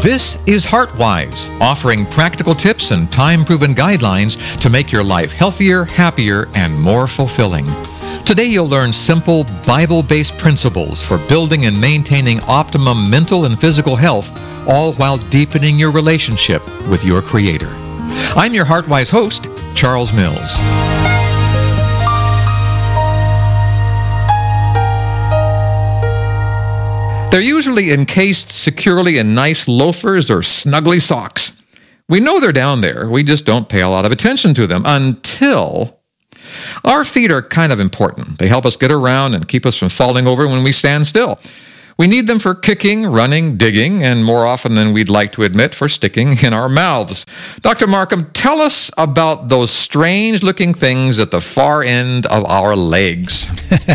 This is HeartWise, offering practical tips and time-proven guidelines to make your life healthier, happier, and more fulfilling. Today you'll learn simple, Bible-based principles for building and maintaining optimum mental and physical health, all while deepening your relationship with your Creator. I'm your HeartWise host, Charles Mills. They're usually encased securely in nice loafers or snuggly socks. We know they're down there. We just don't pay a lot of attention to them until our feet are kind of important. They help us get around and keep us from falling over when we stand still. We need them for kicking, running, digging, and more often than we'd like to admit, for sticking in our mouths. Dr. Markham, tell us about those strange-looking things at the far end of our legs.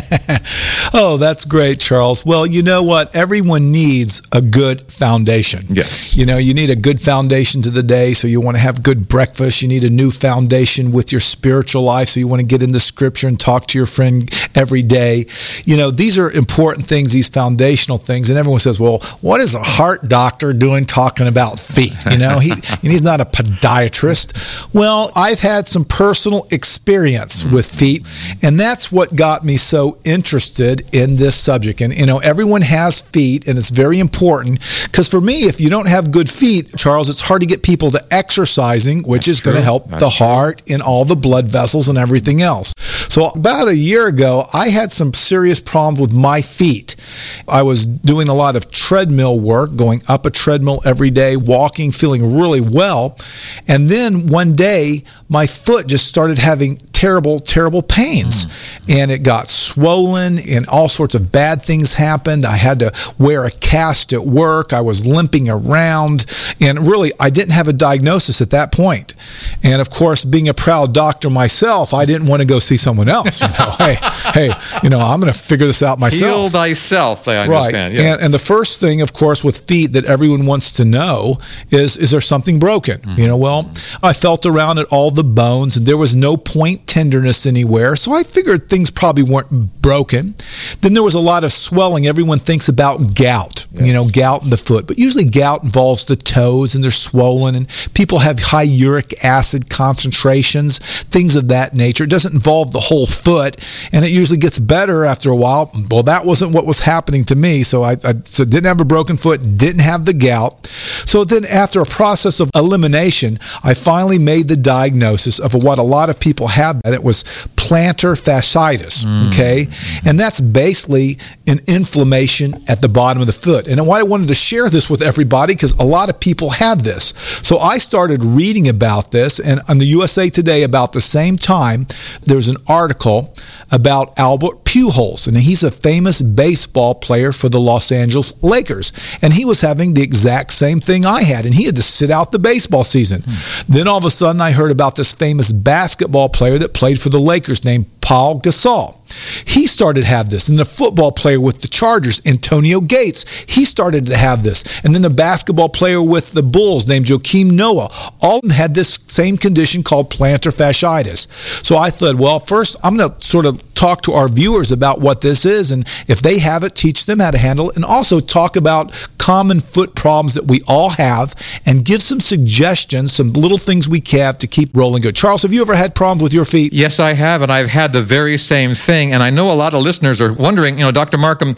Oh, that's great, Charles. Well, you know what? Everyone needs a good foundation. Yes. You know, you need a good foundation to the day, so you want to have good breakfast. You need a new foundation with your spiritual life, so you want to get into Scripture and talk to your friend every day. You know, these are important things, these foundational things, and everyone says, well, what is a heart doctor doing talking about feet? You know, he's not a podiatrist. Well, I've had some personal experience with feet, and that's what got me so interested in this subject. And, you know, everyone has feet, and it's very important, because for me, if you don't have good feet, Charles, it's hard to get people to exercising, which is going to help the heart and all the blood vessels and everything else. So about a year ago, I had some serious problems with my feet. I was doing a lot of treadmill work, going up a treadmill every day, walking, feeling really well. And then one day, my foot just started having terrible pains. And it got swollen and all sorts of bad things happened. I had to wear a cast at work. I was limping around. And really, I didn't have a diagnosis at that point. And of course, being a proud doctor myself, I didn't want to go see someone else. You know, hey, you know, I'm going to figure this out myself. Heal thyself, I understand. Right. Yeah. And the first thing, of course, with feet that everyone wants to know is there something broken? You know, well, I felt around at all the bones and there was no point tenderness anywhere. So I figured things probably weren't broken. Then there was a lot of swelling. Everyone thinks about gout, you know, gout in the foot. But usually gout involves the toes and they're swollen. And people have high uric acid concentrations, things of that nature. It doesn't involve the whole foot. And it usually gets better after a while. Well, that wasn't what was happening to me. So I didn't have a broken foot, didn't have the gout. So then after a process of elimination, I finally made the diagnosis of what a lot of people have, and it was plantar fasciitis, okay? And that's basically an inflammation at the bottom of the foot. And why I wanted to share this with everybody, because a lot of people have this. So I started reading about this, and on the USA Today about the same time, there's an article about Albert Pujols, and he's a famous baseball player for the Los Angeles Lakers. And he was having the exact same thing I had, and he had to sit out the baseball season. Then all of a sudden, I heard about this famous basketball player that played for the Lakers named Paul Gasol. He started to have this. And the football player with the Chargers, Antonio Gates, he started to have this. And then the basketball player with the Bulls named Joakim Noah, all of them had this same condition called plantar fasciitis. So I thought, well, first I'm going to sort of talk to our viewers about what this is, and if they have it, teach them how to handle it, and also talk about common foot problems that we all have, and give some suggestions, some little things we have to keep rolling good. Charles, have you ever had problems with your feet? Yes, I have, and I've had the very same thing. And I know a lot of listeners are wondering, you know, Dr. Markham,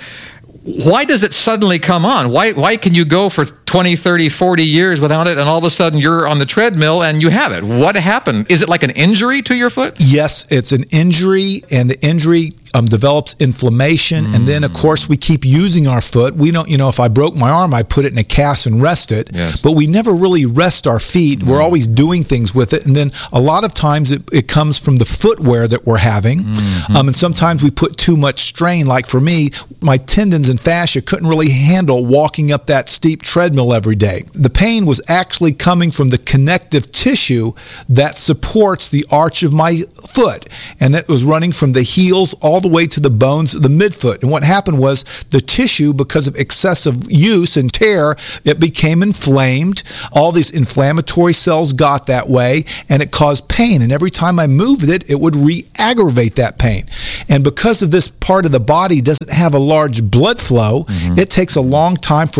why does it suddenly come on? Why can you go for 20, 30, 40 years without it, and all of a sudden you're on the treadmill and you have it? What happened? Is it like an injury to your foot? Yes, it's an injury, and the injury develops inflammation, and then of course we keep using our foot. We don't, you know, if I broke my arm, I put it in a cast and rest it, but we never really rest our feet. We're always doing things with it, and then a lot of times it comes from the footwear that we're having, and sometimes we put too much strain. Like for me, my tendons and fascia couldn't really handle walking up that steep treadmill every day. The pain was actually coming from the connective tissue that supports the arch of my foot, and that was running from the heels all the way to the bones of the midfoot. And what happened was the tissue, because of excessive use and tear, it became inflamed. All these inflammatory cells got that way, and it caused pain. And every time I moved it, it would re-aggravate that pain. And because of this part of the body doesn't have a large blood flow, it takes a long time for that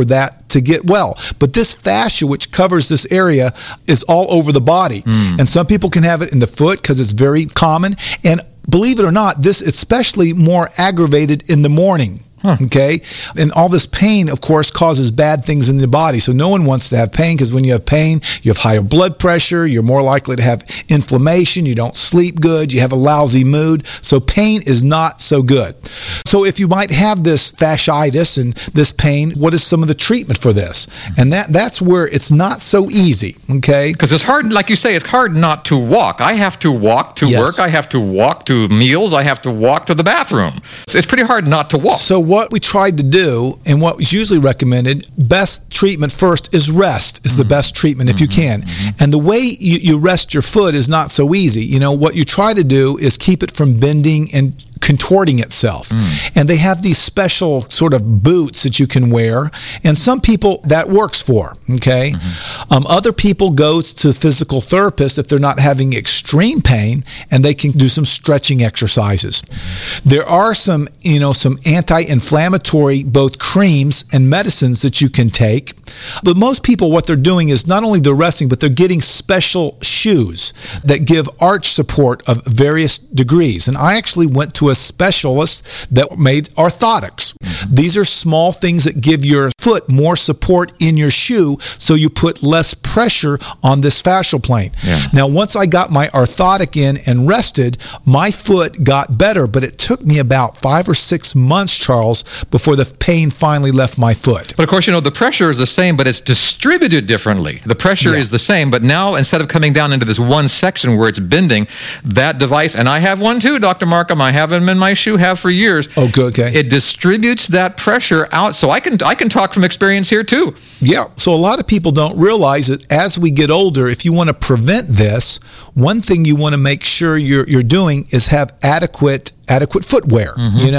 to get well. But this fascia, which covers this area, is all over the body. And some people can have it in the foot because it's very common. And believe it or not, this is especially more aggravated in the morning. Okay. And all this pain, of course, causes bad things in the body. So no one wants to have pain, because when you have pain, you have higher blood pressure. You're more likely to have inflammation. You don't sleep good. You have a lousy mood. So pain is not so good. So if you might have this fasciitis and this pain, what is some of the treatment for this? And that's where it's not so easy. Okay. Because it's hard, like you say, it's hard not to walk. I have to walk to Yes. work. I have to walk to meals. I have to walk to the bathroom. It's pretty hard not to walk. So what we tried to do, and what was usually recommended, best treatment first is rest is the best treatment if you can. And the way you rest your foot is not so easy. You know, what you try to do is keep it from bending and contorting itself. And they have these special sort of boots that you can wear, and some people that works for, okay? Other people go to physical therapists if they're not having extreme pain, and they can do some stretching exercises. There are some anti-inflammatory both creams and medicines that you can take, but most people, what they're doing is not only they're resting, but they're getting special shoes that give arch support of various degrees. And I actually went to a specialist that made orthotics. These are small things that give your foot more support in your shoe, so you put less pressure on this fascial plane. Now, once I got my orthotic in and rested, my foot got better, but it took me about 5 or 6 months, Charles, before the pain finally left my foot. But of course, the pressure is the same, but it's distributed differently. The pressure is the same, but now instead of coming down into this one section where it's bending, that device, and I have one too, Dr. Markham, I have them in my shoe, have for years. Oh, good, okay. It distributes that pressure out, so I can talk from experience here too. Yeah, so a lot of people don't realize that as we get older, if you want to prevent this, one thing you want to make sure you're doing is have adequate footwear,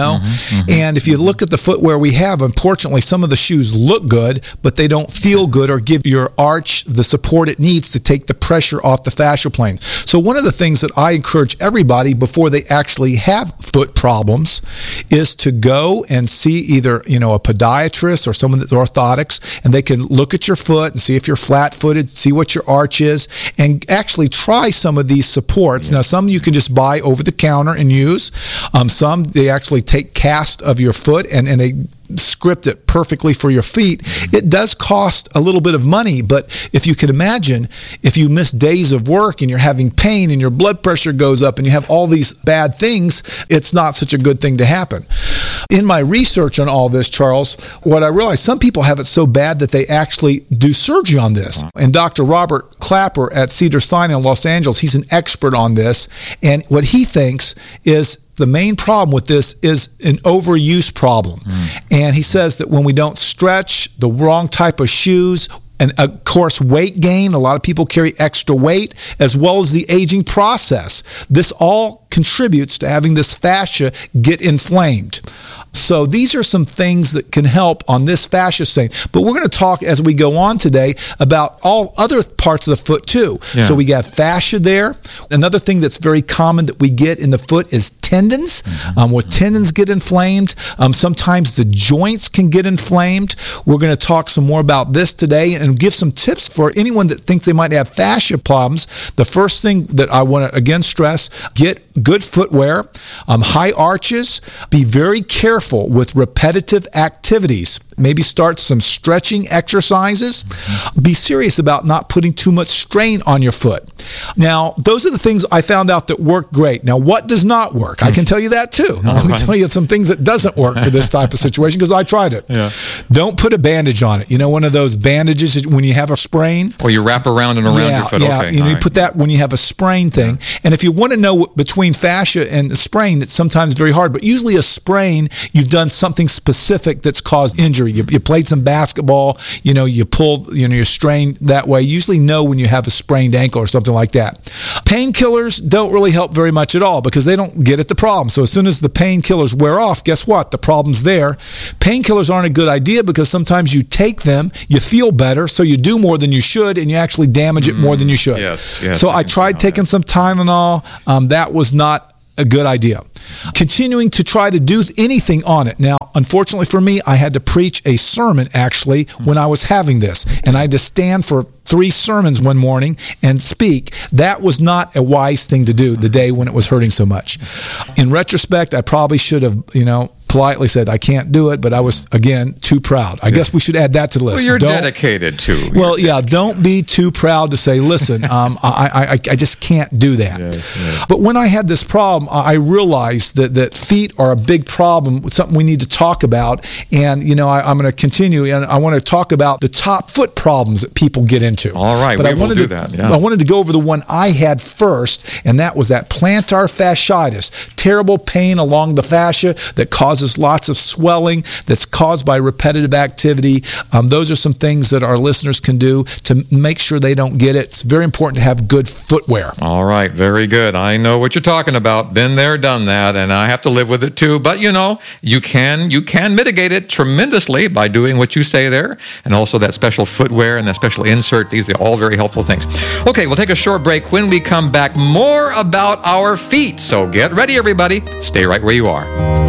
And if you look at the footwear we have, unfortunately, some of the shoes look good, but they don't feel good or give your arch the support it needs to take the pressure off the fascial planes. So one of the things that I encourage everybody before they actually have foot problems is to go and see either, a podiatrist or someone that's orthotics, and they can look at your foot and see if you're flat-footed, see what your arch is, and actually try some of these supports. Now, some you can just buy over the counter and use. Some, they actually take cast of your foot and they script it perfectly for your feet. It does cost a little bit of money, but if you can imagine, if you miss days of work and you're having pain and your blood pressure goes up and you have all these bad things, it's not such a good thing to happen. In my research on all this, Charles, what I realized, some people have it so bad that they actually do surgery on this. And Dr. Robert Clapper at Cedars-Sinai in Los Angeles, he's an expert on this. And what he thinks is the main problem with this is an overuse problem. And he says that when we don't stretch, the wrong type of shoes, and of course, weight gain, a lot of people carry extra weight, as well as the aging process. This all contributes to having this fascia get inflamed. So these are some things that can help on this fascia stain. But we're going to talk as we go on today about all other parts of the foot too. Yeah. So we got fascia there. Another thing that's very common that we get in the foot is tendons. Where tendons get inflamed. Sometimes the joints can get inflamed. We're going to talk some more about this today and give some tips for anyone that thinks they might have fascia problems. The first thing that I want to again stress, get good footwear, high arches, be very careful with repetitive activities. Maybe start some stretching exercises. Be serious about not putting too much strain on your foot. Now, those are the things I found out that work great. Now, what does not work? I can tell you that too. Let me tell you some things that doesn't work for this type of situation because I tried it. Don't put a bandage on it. One of those bandages when you have a sprain. Or you wrap around and around your foot. Yeah, Okay, you put that when you have a sprain thing. And if you want to know between fascia and the sprain, it's sometimes very hard. But usually a sprain, you've done something specific that's caused injury. You played some basketball, you pulled, your strain that way. You usually know when you have a sprained ankle or something like that. Painkillers don't really help very much at all because they don't get at the problem. So as soon as the painkillers wear off, guess what? The problem's there. Painkillers aren't a good idea because sometimes you take them, you feel better, so you do more than you should, and you actually damage it more than you should. Yes. So I tried taking some Tylenol. That was not a good idea. Continuing to try to do anything on it. Now, unfortunately for me, I had to preach a sermon actually when I was having this, and I had to stand for 3 sermons one morning and speak. That was not a wise thing to do the day when it was hurting so much. In retrospect, I probably should have, politely said, I can't do it, but I was, again, too proud. I guess we should add that to the list. Well, you're dedicated to. Well, yeah, don't be too proud to say, listen, I just can't do that. Yes. But when I had this problem, I realized that feet are a big problem, something we need to talk about. And, I'm going to continue, and I want to talk about the top foot problems that people get into. All right, but we will do that. Yeah. I wanted to go over the one I had first, and that was that plantar fasciitis, terrible pain along the fascia that causes lots of swelling that's caused by repetitive activity. Those are some things that our listeners can do to make sure they don't get it. It's very important to have good footwear. All right, very good. I know what you're talking about. Been there, done that, and I have to live with it too. But you can mitigate it tremendously by doing what you say there, and also that special footwear and that special insert. These are all very helpful things. Okay, we'll take a short break. When we come back, more about our feet. So get ready, everybody. Stay right where you are.